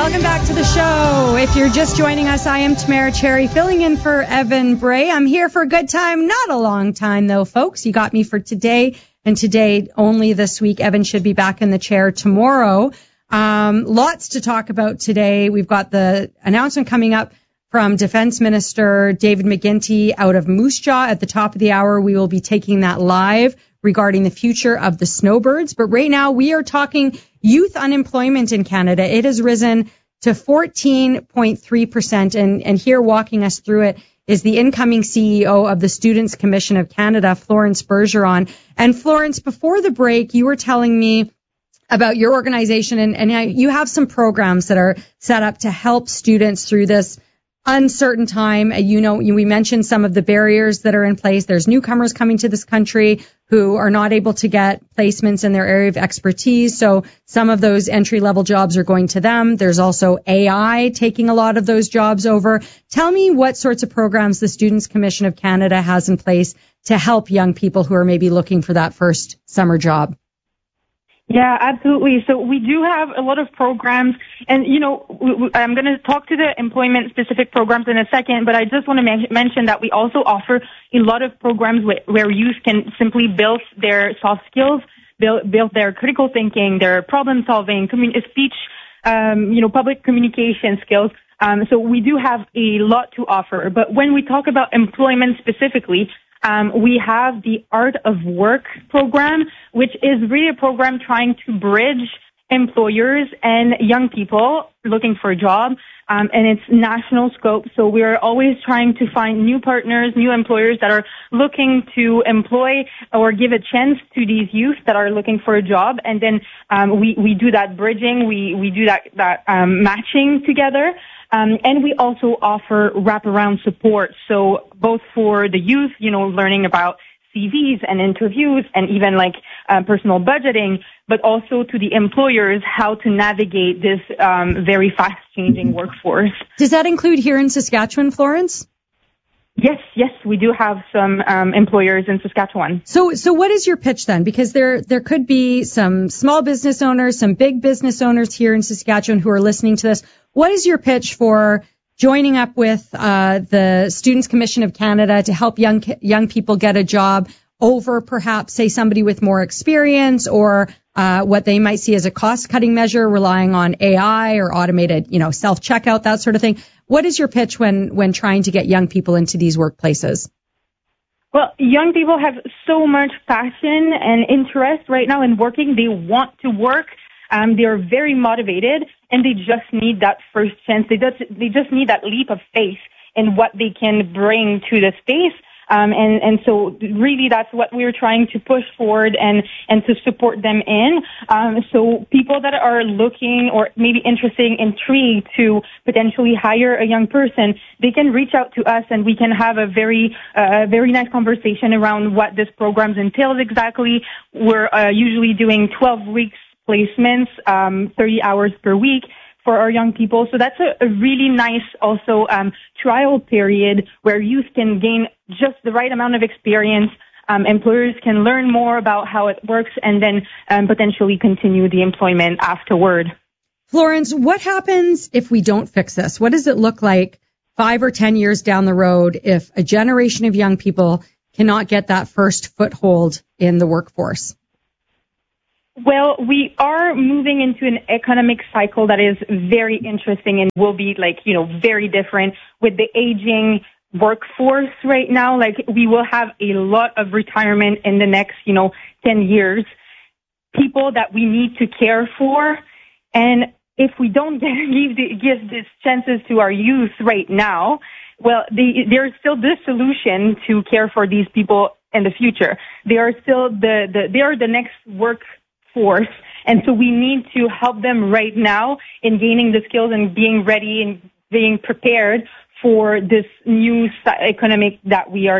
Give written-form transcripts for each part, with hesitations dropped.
Welcome back to the show. If you're just joining us, I am Tamara Cherry, filling in for Evan Bray. I'm here for a good time, not a long time though, folks. You got me for today, and today only this week. Evan should be back in the chair tomorrow. Lots to talk about today. We've got the announcement coming up from Defense Minister David McGuinty out of Moose Jaw. At the top of the hour, we will be taking that live regarding the future of the snowbirds. But right now, we are talking youth unemployment in Canada. It has risen to 14.3%. And here walking us through it is the incoming CEO of the Students' Commission of Canada, Florence Bergeron. And Florence, before the break, you were telling me about your organization, and you have some programs that are set up to help students through this uncertain time. We mentioned some of the barriers that are in place. There's newcomers coming to this country who are not able to get placements in their area of expertise. So some of those entry-level jobs are going to them. There's also AI taking a lot of those jobs over. Tell me what sorts of programs the Students' Commission of Canada has in place to help young people who are maybe looking for that first summer job. Yeah, absolutely. So we do have a lot of programs, and, I'm going to talk to the employment-specific programs in a second, but I just want to mention that we also offer a lot of programs where youth can simply build their soft skills, build their critical thinking, their problem-solving, speech, public communication skills. So we do have a lot to offer. But when we talk about employment specifically, we have the Art of Work program, which is really a program trying to bridge employers and young people looking for a job, and it's national scope. So we are always trying to find new partners, new employers that are looking to employ or give a chance to these youth that are looking for a job. And then we do that bridging, we do that matching together. And we also offer wraparound support. So both for the youth, learning about CVs and interviews and even personal budgeting, but also to the employers how to navigate this very fast changing workforce. Does that include here in Saskatchewan, Florence? Yes, we do have some employers in Saskatchewan. So what is your pitch then? Because there could be some small business owners, some big business owners here in Saskatchewan who are listening to this. What is your pitch for joining up with the Students' Commission of Canada to help young people get a job over perhaps, say, somebody with more experience, or what they might see as a cost-cutting measure, relying on AI or automated, self-checkout, that sort of thing? What is your pitch when trying to get young people into these workplaces? Well, young people have so much passion and interest right now in working. They want to work. They are very motivated, and they just need that first chance. They just need that leap of faith in what they can bring to the space. And so really that's what we're trying to push forward and to support them in. So people that are looking or maybe intrigued to potentially hire a young person, they can reach out to us and we can have a very nice conversation around what this program entails exactly. We're usually doing 12 weeks placements, 30 hours per week for our young people. So that's a really nice also trial period where youth can gain just the right amount of experience. Employers can learn more about how it works and then potentially continue the employment afterward. Florence, what happens if we don't fix this? What does it look like 5 or 10 years down the road if a generation of young people cannot get that first foothold in the workforce? Well, we are moving into an economic cycle that is very interesting and will be very different with the aging workforce right now. We will have a lot of retirement in the next, 10 years, people that we need to care for. And if we don't give these chances to our youth right now, well, there's still this solution to care for these people in the future. They are still they are the next workforce, and so we need to help them right now in gaining the skills and being ready and being prepared for this new economy that we're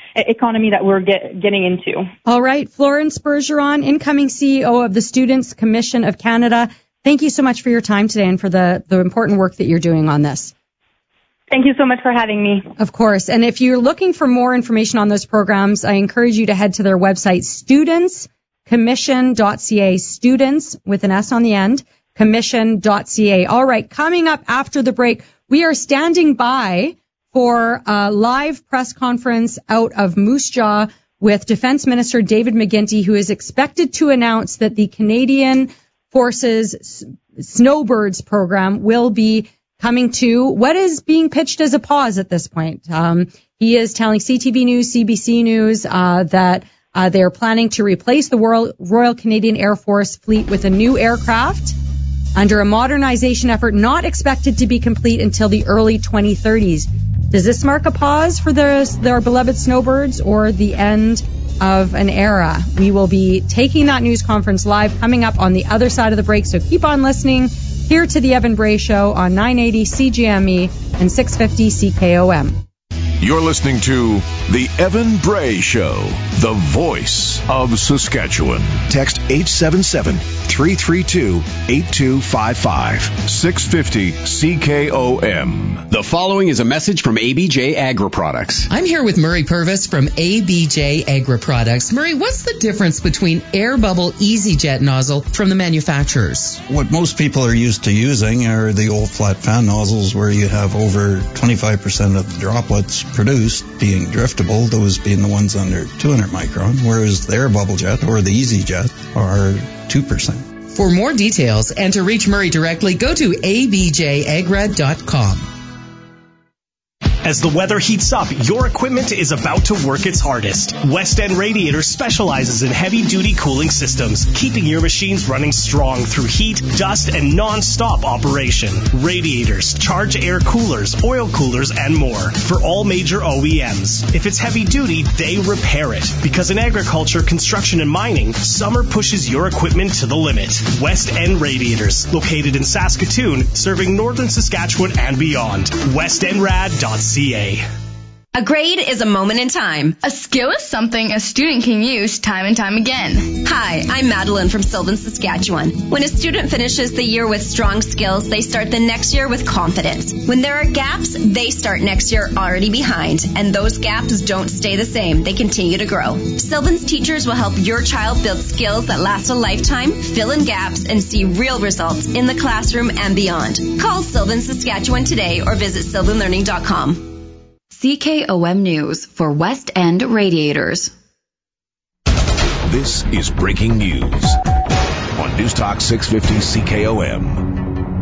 getting into. All right, Florence Bergeron, incoming CEO of the Students' Commission of Canada. Thank you so much for your time today and for the important work that you're doing on this. Thank you so much for having me. Of course. And if you're looking for more information on those programs, I encourage you to head to their website, studentscommission.ca, students with an S on the end, commission.ca. All right, coming up after the break, we are standing by for a live press conference out of Moose Jaw with Defense Minister David McGuinty, who is expected to announce that the Canadian Forces Snowbirds program will be coming to what is being pitched as a pause at this point. He is telling CTV News, CBC News, that they are planning to replace the Royal Canadian Air Force fleet with a new aircraft under a modernization effort not expected to be complete until the early 2030s. Does this mark a pause for their beloved snowbirds or the end of an era? We will be taking that news conference live coming up on the other side of the break, so keep on listening here to the Evan Bray Show on 980 CGME and 650 CKOM. You're listening to The Evan Bray Show, the voice of Saskatchewan. Text 877-332-8255. 650 CKOM. The following is a message from ABJ Agri Products. I'm here with Murray Purvis from ABJ Agri Products. Murray, what's the difference between Air Bubble EasyJet nozzle from the manufacturers? What most people are used to using are the old flat fan nozzles where you have over 25% of the droplets produced being driftable, those being the ones under 200 micron, whereas the Air Bubble Jet or the EasyJet are 2%. For more details and to reach Murray directly, go to abjagra.com. As the weather heats up, your equipment is about to work its hardest. West End Radiator specializes in heavy-duty cooling systems, keeping your machines running strong through heat, dust, and non-stop operation. Radiators, charge air coolers, oil coolers, and more for all major OEMs. If it's heavy-duty, they repair it. Because in agriculture, construction, and mining, summer pushes your equipment to the limit. West End Radiators, located in Saskatoon, serving northern Saskatchewan and beyond. WestEndRad.ca. A grade is a moment in time. A skill is something a student can use time and time again. Hi, I'm Madeline from Sylvan, Saskatchewan. When a student finishes the year with strong skills, they start the next year with confidence. When there are gaps, they start next year already behind. And those gaps don't stay the same. They continue to grow. Sylvan's teachers will help your child build skills that last a lifetime, fill in gaps, and see real results in the classroom and beyond. Call Sylvan, Saskatchewan today or visit sylvanlearning.com. CKOM News for West End Radiators. This is breaking news on News Talk 650 CKOM.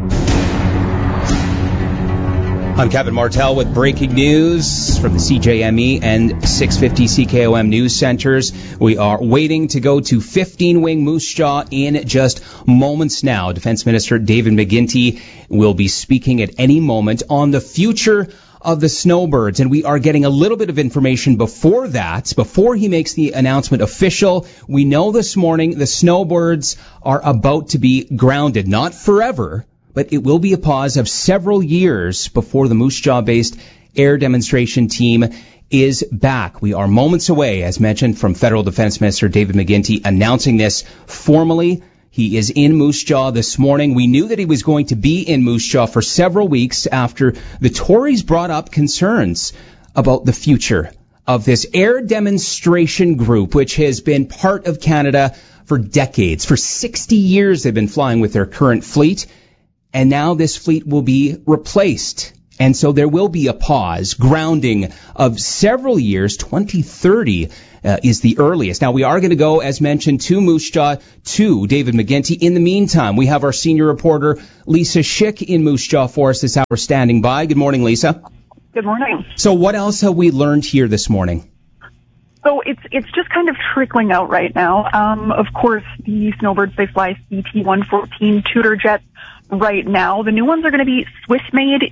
I'm Kevin Martell with breaking news from the CJME and 650 CKOM News Centers. We are waiting to go to 15-wing Moose Jaw in just moments now. Defense Minister David McGuinty will be speaking at any moment on the future of the snowbirds, and we are getting a little bit of information before that, before he makes the announcement official. We know this morning the snowbirds are about to be grounded, not forever, but it will be a pause of several years before the Moose Jaw-based air demonstration team is back. We are moments away, as mentioned, from Federal Defense Minister David McGuinty announcing this formally. He is in Moose Jaw this morning. We knew that he was going to be in Moose Jaw for several weeks after the Tories brought up concerns about the future of this air demonstration group, which has been part of Canada for decades. For 60 years, they've been flying with their current fleet, and now this fleet will be replaced. And so there will be a pause, grounding of several years. 2030 is the earliest. Now, we are going to go, as mentioned, to Moose Jaw, to David McGuinty. In the meantime, we have our senior reporter, Lisa Schick, in Moose Jaw for us this hour, standing by. Good morning, Lisa. Good morning. So what else have we learned here this morning? So it's just kind of trickling out right now. Of course, the snowbirds, they fly CT-114 Tudor jets right now. The new ones are going to be Swiss-made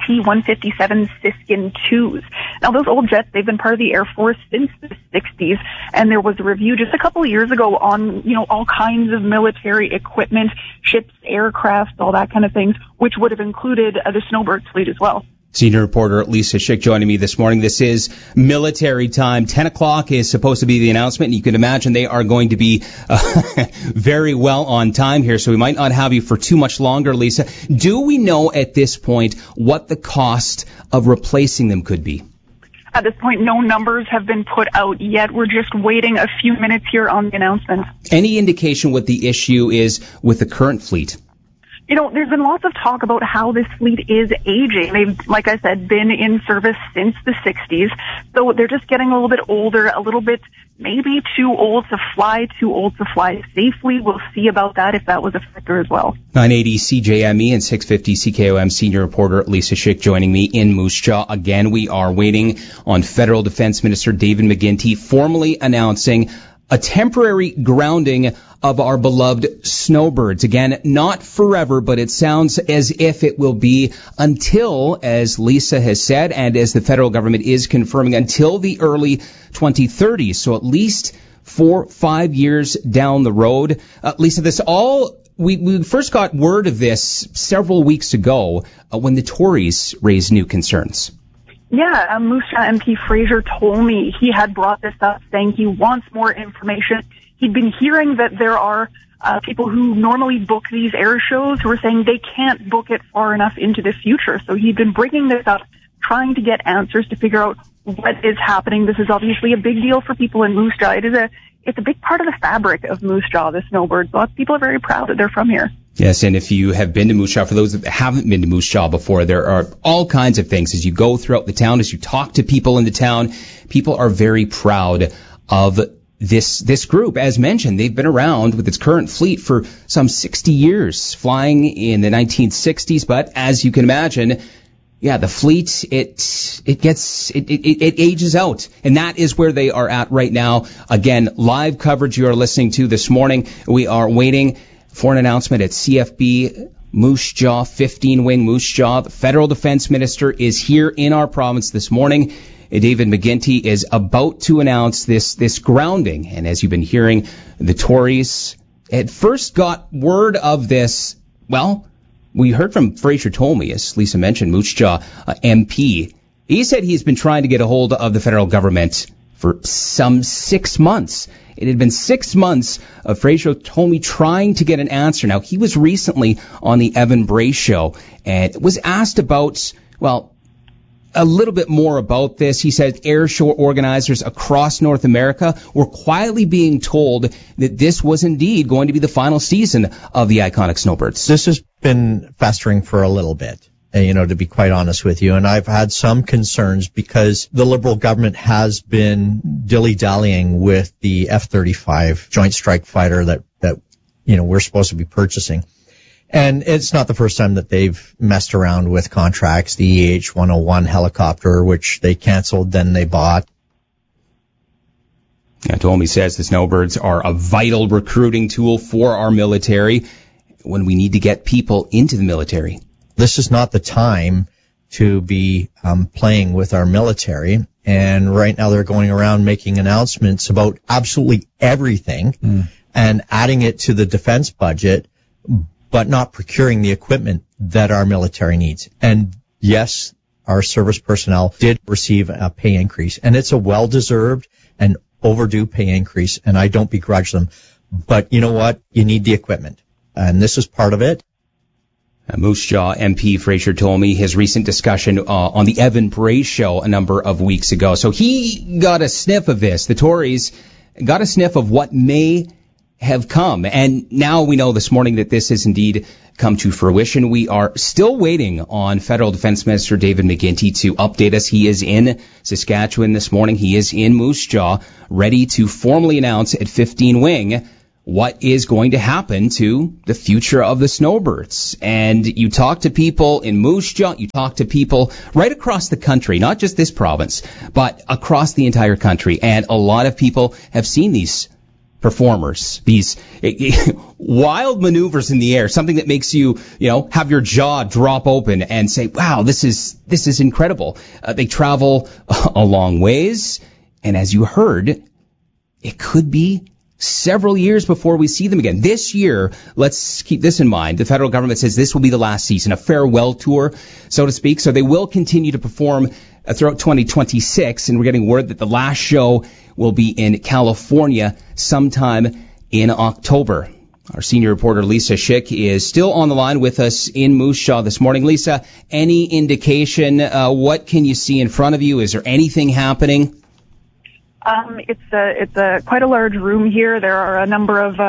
CT-157 Siskin 2s. Now, those old jets, they've been part of the Air Force since the 60s, and there was a review just a couple of years ago on, all kinds of military equipment, ships, aircraft, all that kind of things, which would have included the snowbird fleet as well. Senior reporter Lisa Schick joining me this morning. This is military time. 10 o'clock is supposed to be the announcement. You can imagine they are going to be very well on time here, so we might not have you for too much longer, Lisa. Do we know at this point what the cost of replacing them could be? At this point, no numbers have been put out yet. We're just waiting a few minutes here on the announcement. Any indication what the issue is with the current fleet? There's been lots of talk about how this fleet is aging. They've, like I said, been in service since the 60s. So they're just getting a little bit older, a little bit maybe too old to fly safely. We'll see about that if that was a factor as well. 980 CJME and 650 CKOM senior reporter Lisa Schick joining me in Moose Jaw. Again, we are waiting on Federal Defense Minister David McGuinty formally announcing a temporary grounding of our beloved snowbirds. Again, not forever, but it sounds as if it will be until, as Lisa has said, and as the federal government is confirming, until the early 2030s. So at least 4-5 years down the road. Lisa, we first got word of this several weeks ago when the Tories raised new concerns. Yeah, Moose Jaw MP Fraser told me he had brought this up, saying he wants more information. He'd been hearing that there are people who normally book these air shows who are saying they can't book it far enough into the future. So he'd been bringing this up, trying to get answers to figure out what is happening. This is obviously a big deal for people in Moose Jaw. It's a big part of the fabric of Moose Jaw, the snowbirds. Lots of people are very proud that they're from here. Yes, and if you have been to Moose Jaw, for those that haven't been to Moose Jaw before, there are all kinds of things. As you go throughout the town, as you talk to people in the town, people are very proud of this group. As mentioned, they've been around with its current fleet for some 60 years, flying in the 1960s. But as you can imagine, the fleet, it ages out. And that is where they are at right now. Again, live coverage you are listening to this morning. We are waiting for an announcement at CFB Moose Jaw, 15-wing Moose Jaw. The federal defense minister is here in our province this morning. David McGuinty is about to announce this grounding. And as you've been hearing, the Tories at first got word of this. Well, we heard from Fraser Tolmie, as Lisa mentioned, Moose Jaw MP. He said he's been trying to get a hold of the federal government for some 6 months. It had been 6 months of Fraser Tolmie trying to get an answer. Now, he was recently on the Evan Bray show and was asked about, a little bit more about this. He said air show organizers across North America were quietly being told that this was indeed going to be the final season of the iconic snowbirds. This has been festering for a little bit, to be quite honest with you. And I've had some concerns because the Liberal government has been dilly-dallying with the F-35 Joint Strike Fighter that we're supposed to be purchasing. And it's not the first time that they've messed around with contracts. The EH-101 helicopter, which they canceled, then they bought. Tolmie says the snowbirds are a vital recruiting tool for our military when we need to get people into the military. This is not the time to be playing with our military. And right now they're going around making announcements about absolutely everything and adding it to the defense budget, but not procuring the equipment that our military needs. And yes, our service personnel did receive a pay increase, and it's a well-deserved and overdue pay increase, and I don't begrudge them. But you know what? You need the equipment, and this is part of it. Moose Jaw MP Fraser Tolmie, his recent discussion on the Evan Bray show a number of weeks ago. So he got a sniff of this. The Tories got a sniff of what may have come. And now we know this morning that this has indeed come to fruition. We are still waiting on Federal Defense Minister David McGuinty to update us. He is in Saskatchewan this morning. He is in Moose Jaw, ready to formally announce at 15 Wing what is going to happen to the future of the snowbirds. And you talk to people in Moose Jaw, you talk to people right across the country, not just this province, but across the entire country. And a lot of people have seen these performers, these wild maneuvers in the air, something that makes you, have your jaw drop open and say, wow, this is incredible. They travel a long ways. And as you heard, it could be several years before we see them again. This year, let's keep this in mind. The federal government says this will be the last season, a farewell tour, so to speak. So they will continue to perform throughout 2026, and we're getting word that the last show will be in California sometime in October. Our senior reporter Lisa Schick is still on the line with us in Moose Jaw this morning. Lisa, any indication? What can you see in front of you? Is there anything happening? It's quite a large room here. There are a number of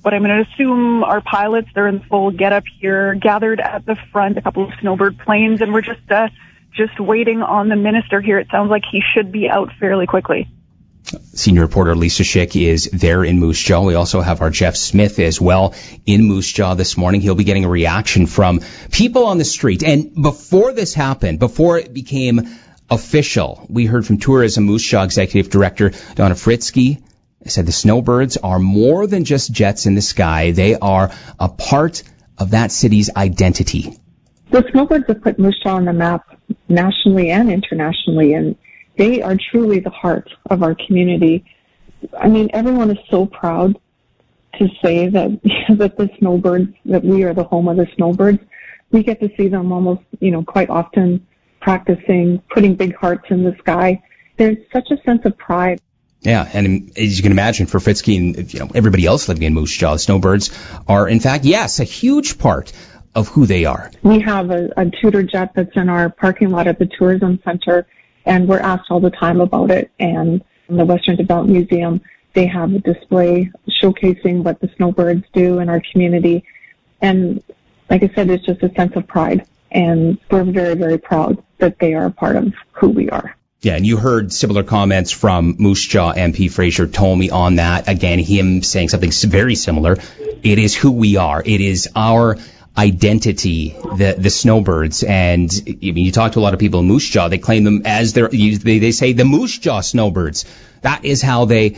what I'm going to assume are pilots. They're in full get-up here, gathered at the front, a couple of Snowbird planes, and we're just waiting on the minister here. It sounds like he should be out fairly quickly. Senior reporter Lisa Schick is there in Moose Jaw. We also have our Jeff Smith as well in Moose Jaw this morning. He'll be getting a reaction from people on the street. And before this happened, before it became official, we heard from Tourism Moose Jaw Executive Director Donna Fritzke. Said the Snowbirds are more than just jets in the sky. They are a part of that city's identity. The Snowbirds have put Moose Jaw on the map nationally and internationally, and they are truly the heart of our community. I mean, everyone is so proud to say that the Snowbirds, that we are the home of the Snowbirds. We get to see them almost, quite often practicing, putting big hearts in the sky. There's such a sense of pride. Yeah, and as you can imagine, for Fritzke and everybody else living in Moose Jaw, the Snowbirds are, in fact, yes, a huge part of who they are. We have a Tudor jet that's in our parking lot at the Tourism Center, and we're asked all the time about it. And in the Western Development Museum, they have a display showcasing what the Snowbirds do in our community. And like I said, it's just a sense of pride, and we're very, very proud that they are a part of who we are. Yeah, and you heard similar comments from Moose Jaw MP Fraser Tolmie on that. Again, him saying something very similar. It is who we are. It is our identity, the Snowbirds. And you talk to a lot of people in Moose Jaw, they claim them as they say the Moose Jaw Snowbirds. That is how they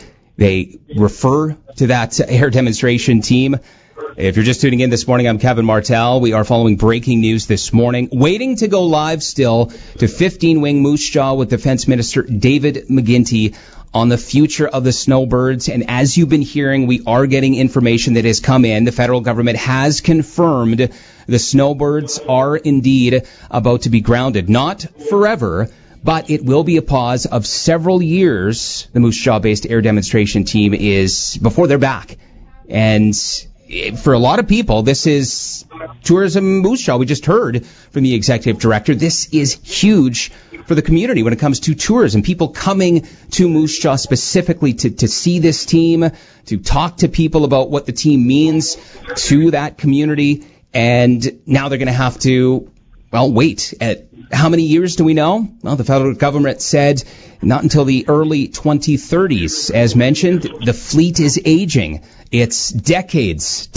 refer to that air demonstration team. If you're just tuning in this morning, I'm Kevin Martel. We are following breaking news this morning. Waiting to go live still to 15-wing Moose Jaw with Defense Minister David McGuinty on the future of the Snowbirds. And as you've been hearing, we are getting information that has come in. The federal government has confirmed the Snowbirds are indeed about to be grounded. Not forever, but it will be a pause of several years. The Moose Jaw-based air demonstration team is before they're back. And for a lot of people, this is Tourism Moose Jaw. We just heard from the executive director. This is huge for the community when it comes to tourism. People coming to Moose Jaw specifically to see this team, to talk to people about what the team means to that community. And now they're going to have to, wait. At how many years do we know? Well, the federal government said not until the early 2030s. As mentioned, the fleet is aging. It's decades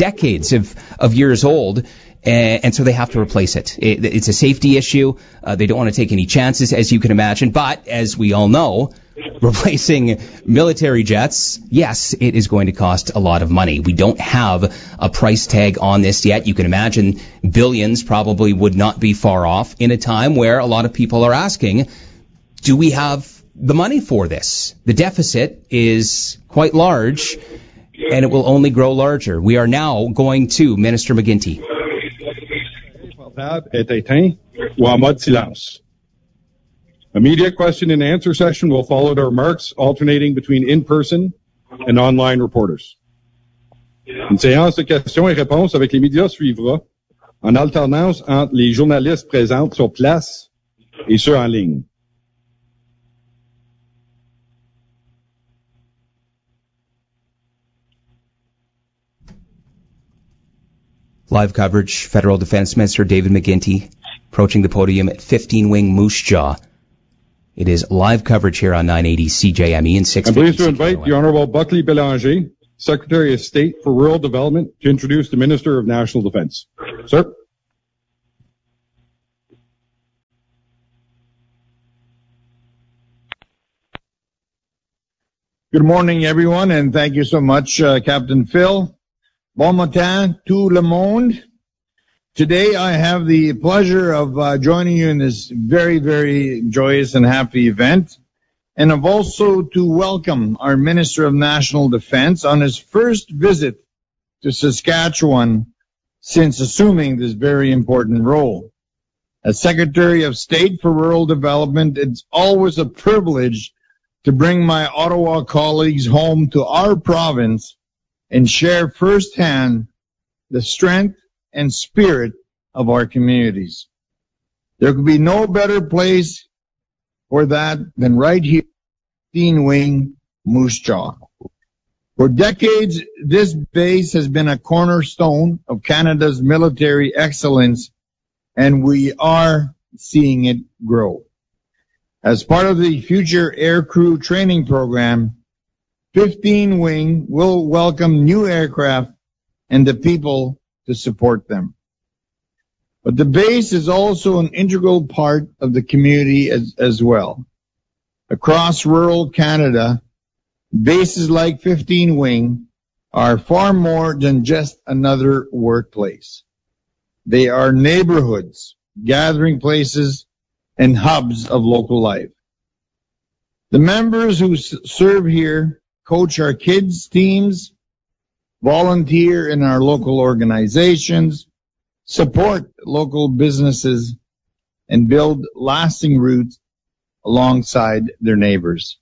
of years old, and so they have to replace it. It's a safety issue. They don't want to take any chances, as you can imagine. But as we all know, replacing military jets, yes, it is going to cost a lot of money. We don't have a price tag on this yet. You can imagine billions probably would not be far off in a time where a lot of people are asking, do we have the money for this? The deficit is quite large, and it will only grow larger. We are now going to Minister McGuinty. Est éteint ou en mode silence. A media question and answer session will follow the remarks, alternating between in-person and online reporters. Une séance de questions et réponses avec les médias suivra, en alternance entre les journalistes présents sur place et ceux en ligne. Live coverage, Federal Defense Minister David McGuinty approaching the podium at 15-wing Moose Jaw. It is live coverage here on 980 CJME and 650. I'm pleased to invite the Honorable Buckley Belanger, Secretary of State for Rural Development, to introduce the Minister of National Defense. Sir. Good morning, everyone, and thank you so much, Captain Phil. Bon matin, tout le monde. Today I have the pleasure of joining you in this very, very joyous and happy event, and of also to welcome our Minister of National Defense on his first visit to Saskatchewan since assuming this very important role. As Secretary of State for Rural Development, it's always a privilege to bring my Ottawa colleagues home to our province and share firsthand the strength and spirit of our communities. There could be no better place for that than right here, 15-wing Moose Jaw. For decades, this base has been a cornerstone of Canada's military excellence, and we are seeing it grow. As part of the Future Aircrew Training Program, 15 Wing will welcome new aircraft and the people to support them. But the base is also an integral part of the community as well. Across rural Canada, bases like 15 Wing are far more than just another workplace. They are neighborhoods, gathering places, and hubs of local life. The members who serve here coach our kids' teams, volunteer in our local organizations, support local businesses, and build lasting roots alongside their neighbors.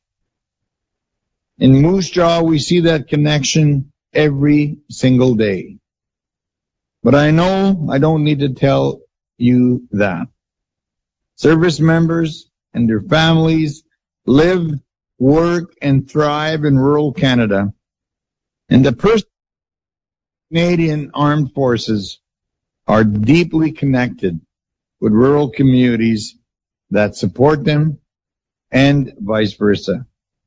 In Moose Jaw, we see that connection every single day. But I know I don't need to tell you that. Service members and their families live, work, and thrive in rural Canada. And the Canadian Armed Forces are deeply connected with rural communities that support them and vice versa.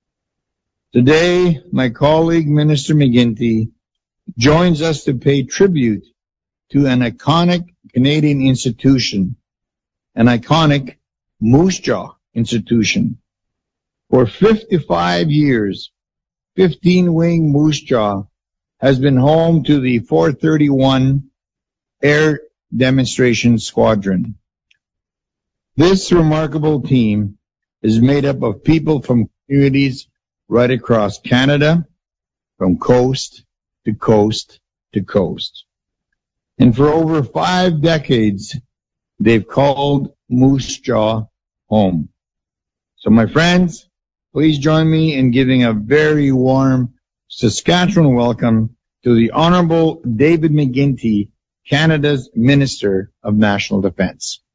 Today, my colleague, Minister McGuinty, joins us to pay tribute to an iconic Canadian institution, an iconic Moose Jaw institution. For 55 years, 15 Wing Moose Jaw has been home to the 431 Air Demonstration Squadron. This remarkable team is made up of people from communities right across Canada, from coast to coast to coast. And for over 5 decades, they've called Moose Jaw home. So my friends, please join me in giving a very warm Saskatchewan welcome to the Honorable David McGuinty, Canada's Minister of National Defence.